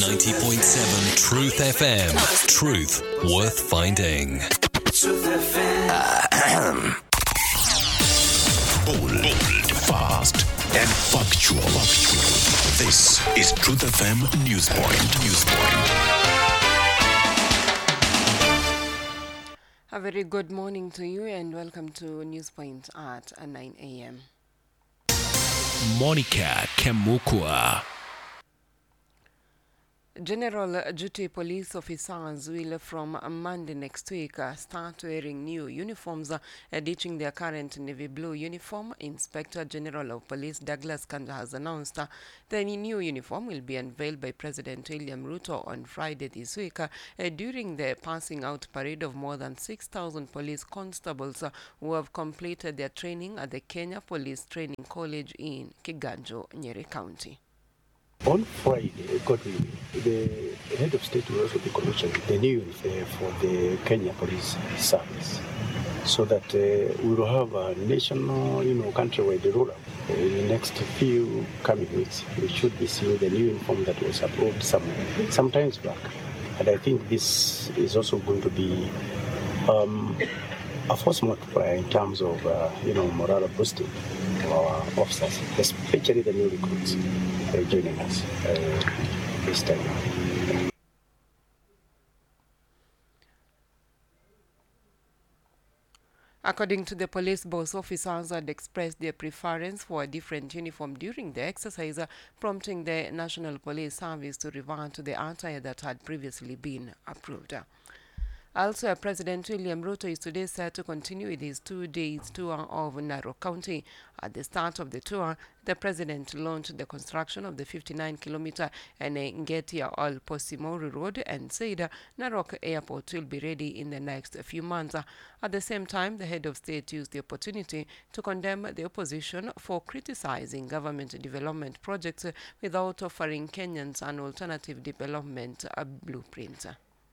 90.7 Truth FM. Truth worth finding. Truth FM. Bold, fast, and factual. This is Truth FM Newspoint. A very good morning to you and welcome to Newspoint at 9 a.m. Monica Kemukwa. General duty police officers will from Monday next week start wearing new uniforms, ditching their current navy blue uniform. Inspector General of Police Douglas Kanja has announced the new uniform will be unveiled by President William Ruto on Friday this week during the passing out parade of more than 6,000 police constables who have completed their training at the Kenya Police Training College in Kiganjo, Nyeri County. On Friday, the head of state will also be commissioning the new uniform for the Kenya Police Service, so that we will have a national, countrywide rollout. In the next few coming weeks, we should be seeing the new uniform that was approved some times back. And I think this is also going to be a force multiplier in terms of, morale boosting for our officers, especially the new recruits joining us this time. According to the police boss, officers had expressed their preference for a different uniform during the exercise, prompting the National Police Service to revert to the attire that had previously been approved. Also, President William Ruto is today set to continue with his 2 days tour of Narok County. At the start of the tour, the president launched the construction of the 59-kilometer Ngetia Posimoru Road and said Narok Airport will be ready in the next few months. At the same time, the head of state used the opportunity to condemn the opposition for criticizing government development projects without offering Kenyans an alternative development blueprint.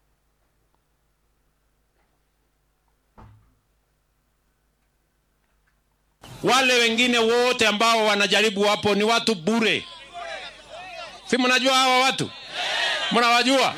Wale wengine wote ambao wanajaribu hapo ni watu bure. Si mnajua hawa watu? Mnawajua?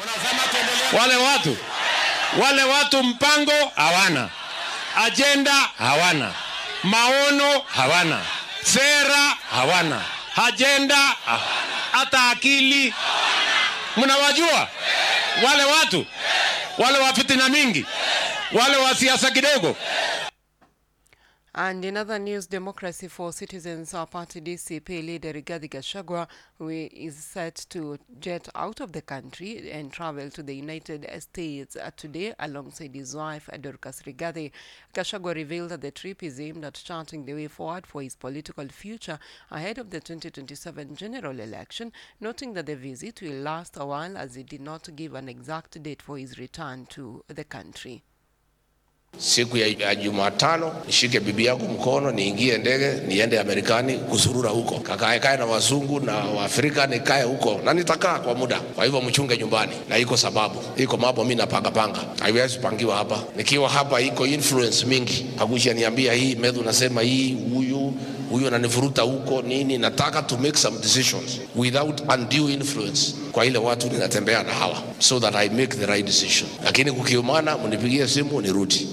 Wale watu mpango hawana. Agenda hawana. Maono hawana. Sera hawana. Agenda hata akili. Mnawajua? Wale watu? Wale wa fitina mingi? Wale wa siasa kidogo? And in other news, Democracy for Citizens, our party DCP leader Rigathi Gachagua, who is set to jet out of the country and travel to the United States today alongside his wife Dorcas Rigathi. Gachagua revealed that the trip is aimed at charting the way forward for his political future ahead of the 2027 general election, noting that the visit will last a while as he did not give an exact date for his return to the country. Siku ya Jumatano nishike bibi yangu mkono niingie ndege niende Amerikani kuzurura huko. Kakae na wazungu na Waafrika nikae huko na nitakaa kwa muda. Kwa hivyo mchunge nyumbani. Na iko sababu. Iko mambo mimi napanga. Haiwezi pangiwa hapa. Nikiwa hapa iko influence mingi. Pagusha niambia hii, Medhu nasema hii, huyu ananivuruta huko nini. Nataka to make some decisions without undue influence kwa ile watu ninatembea na hawa, so that I make the right decision. Lakini kukiumana mnipigie simu nirudi.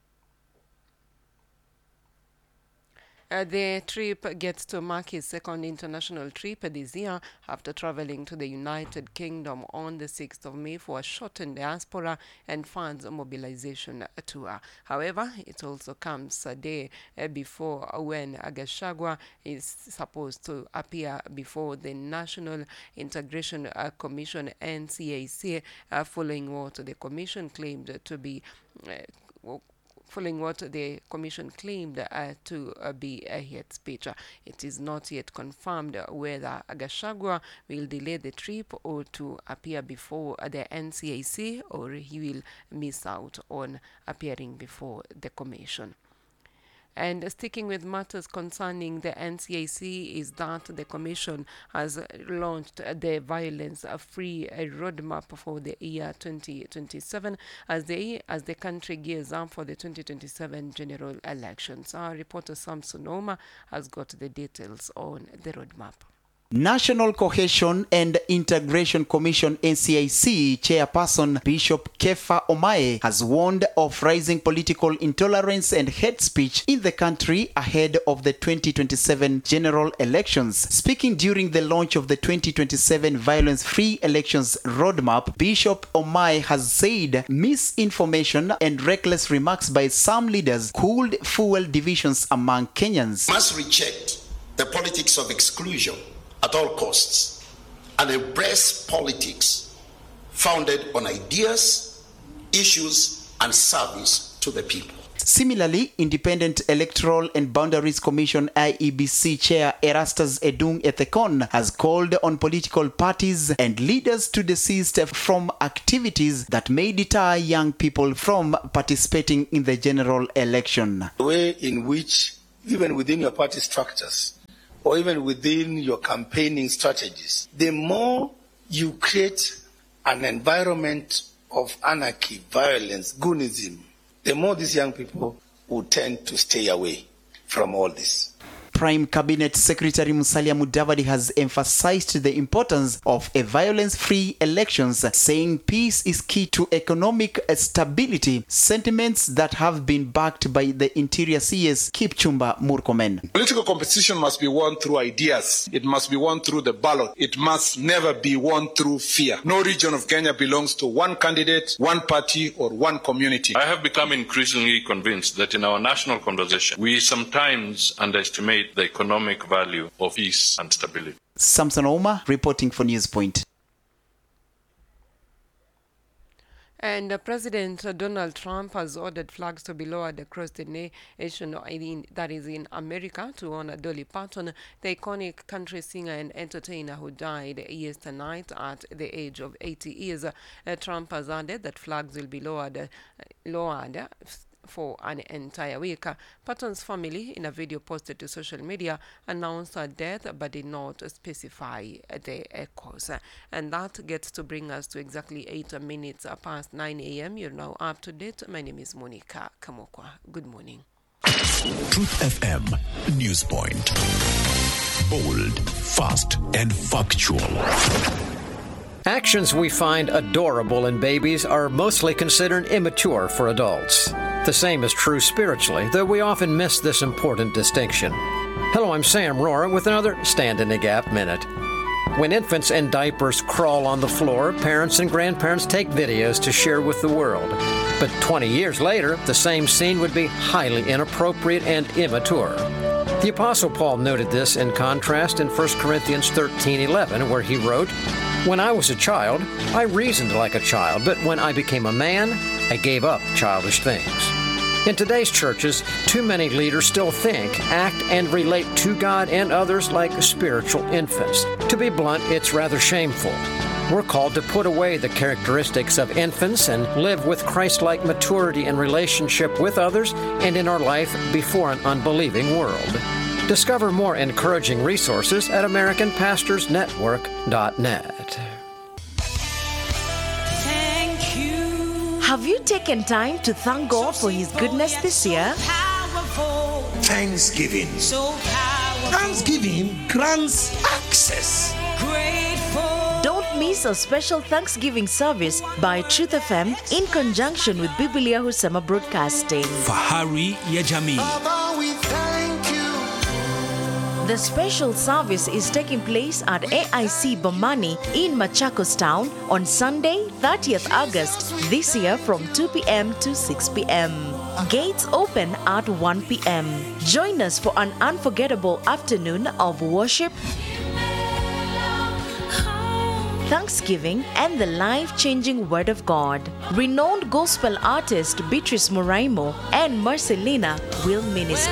The trip gets to mark his second international trip this year after traveling to the United Kingdom on the 6th of May for a shortened diaspora and funds mobilization tour. However, it also comes a day before when Gachagua is supposed to appear before the National Integration Commission, NCAC, following what the commission claimed to be a hate speech. It is not yet confirmed whether Gachagua will delay the trip or to appear before the NCAC, or he will miss out on appearing before the commission. And sticking with matters concerning the NCAC is that the Commission has launched the violence-free roadmap for the year 2027 as the country gears up for the 2027 general elections. Our reporter Samson Oma has got the details on the roadmap. National Cohesion and Integration Commission NCIC chairperson Bishop Kefa Omae has warned of rising political intolerance and hate speech in the country ahead of the 2027 general elections. Speaking during the launch of the 2027 violence-free elections roadmap, Bishop Omae has said misinformation and reckless remarks by some leaders could fuel divisions among Kenyans. Must reject the politics of exclusion at all costs and embrace politics founded on ideas, issues, and service to the people. Similarly, Independent Electoral and Boundaries Commission IEBC Chair Erastus Edung Ethekon has called on political parties and leaders to desist from activities that may deter young people from participating in the general election. The way in which, even within your party structures, or even within your campaigning strategies, the more you create an environment of anarchy, violence, goonism, the more these young people will tend to stay away from all this. Prime Cabinet Secretary Musalia Mudavadi has emphasized the importance of a violence-free elections, saying peace is key to economic stability, sentiments that have been backed by the Interior CS Kipchumba Murkomen. Political competition must be won through ideas. It must be won through the ballot. It must never be won through fear. No region of Kenya belongs to one candidate, one party, or one community. I have become increasingly convinced that in our national conversation, we sometimes underestimate the economic value of peace and stability. Samson Oma reporting for Newspoint. And President Donald Trump has ordered flags to be lowered across the nation, that is in America, to honor Dolly Parton, the iconic country singer and entertainer who died yesterday night at the age of 80 years. Trump has added that flags will be lowered for an entire week. Patton's family, in a video posted to social media, announced her death but did not specify the cause. And that gets to bring us to exactly 8 minutes past 9 a.m. You're now up to date. My name is Monica Kamokwa. Good morning. Truth FM Newspoint. Bold, fast, and factual. Actions we find adorable in babies are mostly considered immature for adults. The same is true spiritually, though we often miss this important distinction. Hello, I'm Sam Rohrer with another Stand in the Gap Minute. When infants in diapers crawl on the floor, parents and grandparents take videos to share with the world. But 20 years later, the same scene would be highly inappropriate and immature. The Apostle Paul noted this in contrast in 1 Corinthians 13:11, where he wrote, "When I was a child, I reasoned like a child, but when I became a man, I gave up childish things." In today's churches, too many leaders still think, act, and relate to God and others like spiritual infants. To be blunt, it's rather shameful. We're called to put away the characteristics of infants and live with Christ-like maturity in relationship with others and in our life before an unbelieving world. Discover more encouraging resources at AmericanPastorsNetwork.net. Have you taken time to thank God for His goodness this year? Thanksgiving. Thanksgiving grants access. Don't miss a special Thanksgiving service by Truth FM in conjunction with Biblia Husema Broadcasting. Fahari ya Jamii. The special service is taking place at AIC Bomani in Machakos Town on Sunday, 30th August this year from 2 p.m. to 6 p.m. Gates open at 1 p.m. Join us for an unforgettable afternoon of worship, thanksgiving, and the life-changing Word of God. Renowned gospel artist Beatrice Moraimo and Marcelina will minister.